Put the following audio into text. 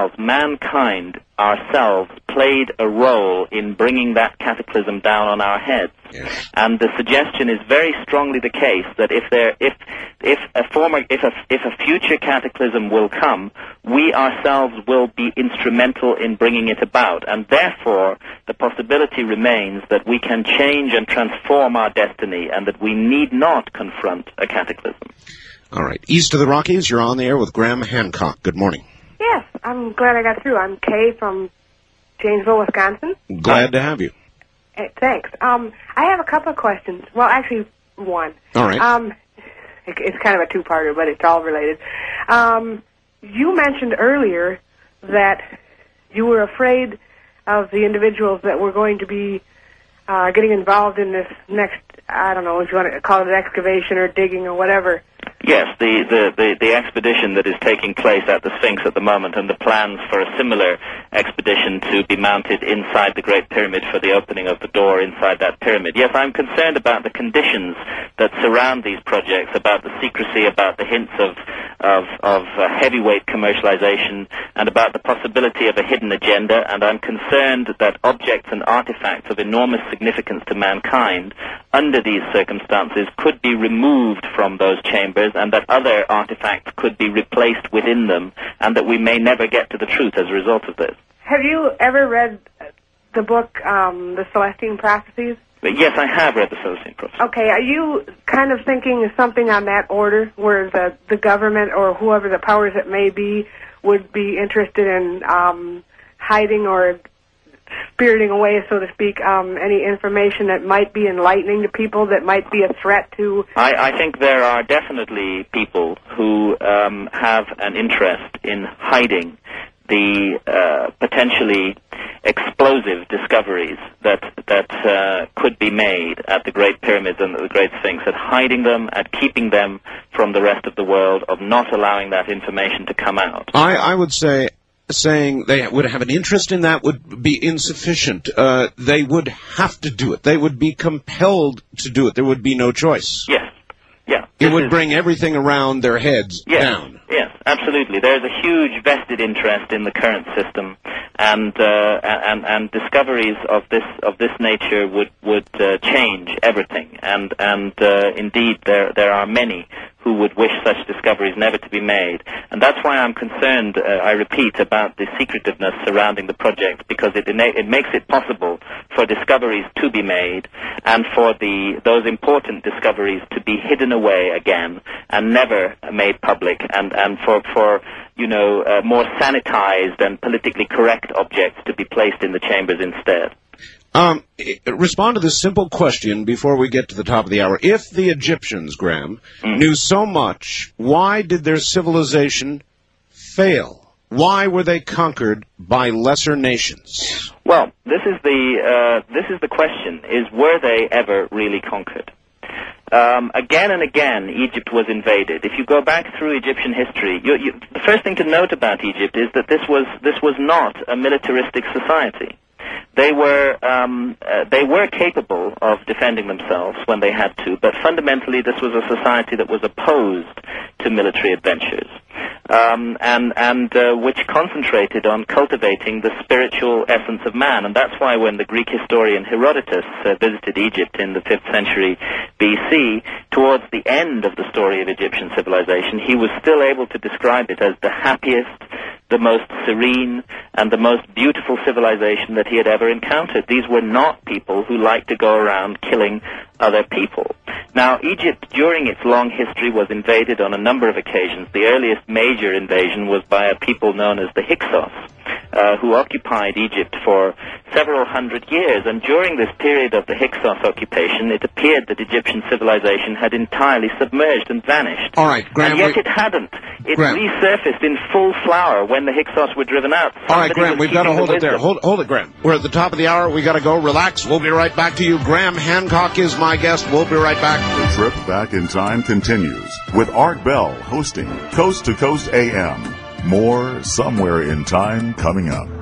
mankind ourselves, played a role in bringing that cataclysm down on our heads. Yes. And the suggestion is very strongly the case that if a future cataclysm will come, we ourselves will be instrumental in bringing it about, and therefore the possibility remains that we can change and transform our destiny, and that we need not confront a cataclysm. All right. East of the Rockies, you're on the air with Graham Hancock. Good morning. Yes, I'm glad I got through. I'm Kay from Janesville, Wisconsin. Glad to have you. Thanks. I have a couple of questions. Well, actually, one. All right. It's kind of a two-parter, but it's all related. You mentioned earlier that you were afraid of the individuals that were going to be getting involved in this next, I don't know if you want to call it excavation or digging or whatever. Yes, the expedition that is taking place at the Sphinx at the moment, and the plans for a similar expedition to be mounted inside the Great Pyramid for the opening of the door inside that pyramid. Yes, I'm concerned about the conditions that surround these projects, about the secrecy, about the hints of heavyweight commercialization, and about the possibility of a hidden agenda, and I'm concerned that objects and artifacts of enormous significance to mankind under these circumstances could be removed from those chambers, and that other artifacts could be replaced within them, and that we may never get to the truth as a result of this. Have you ever read the book, The Celestine Prophecies? Yes, I have read the Celestine Prophecies. Okay, are you kind of thinking of something on that order, where the government or whoever the powers that may be would be interested in hiding or spiriting away, so to speak, any information that might be enlightening to people, that might be a threat to... I think there are definitely people who have an interest in hiding the potentially explosive discoveries that could be made at the Great Pyramids and at the Great Sphinx, at hiding them, at keeping them from the rest of the world, of not allowing that information to come out. I would say saying they would have an interest in that would be insufficient. They would have to do it. They would be compelled to do it. There would be no choice. Yes. Yeah. It would bring everything around their heads down. Yes, absolutely. There's a huge vested interest in the current system, and discoveries of this nature would change everything. And indeed, there are many who would wish such discoveries never to be made. And that's why I'm concerned, I repeat, about the secretiveness surrounding the project, because it makes it possible for discoveries to be made, and for those important discoveries to be hidden away again and never made public, and for more sanitized and politically correct objects to be placed in the chambers instead. Respond to this simple question before we get to the top of the hour. If the Egyptians, Graham, knew so much, why did their civilization fail? Why were they conquered by lesser nations? Well, this is the question: were they ever really conquered? Again and again, Egypt was invaded. If you go back through Egyptian history, the first thing to note about Egypt is that this was not a militaristic society. They were capable of defending themselves when they had to, but fundamentally this was a society that was opposed to military adventures, and which concentrated on cultivating the spiritual essence of man. And that's why when the Greek historian Herodotus visited Egypt in the 5th century BC, towards the end of the story of Egyptian civilization, he was still able to describe it as the happiest, the most serene, and the most beautiful civilization that he had ever encountered. These were not people who liked to go around killing other people. Now, Egypt, during its long history, was invaded on a number of occasions. The earliest major invasion was by a people known as the Hyksos, who occupied Egypt for several hundred years. And during this period of the Hyksos occupation, it appeared that Egyptian civilization had entirely submerged and vanished. All right, Graham. And yet it hadn't. It resurfaced in full flower when the Hyksos were driven out. All right, Graham, we've got to hold it there. Hold it, Graham. We're at the top of the hour. We got to go. Relax. We'll be right back to you. Graham Hancock is my guest. We'll be right back. The trip back in time continues with Art Bell hosting Coast to Coast AM. More Somewhere in Time coming up.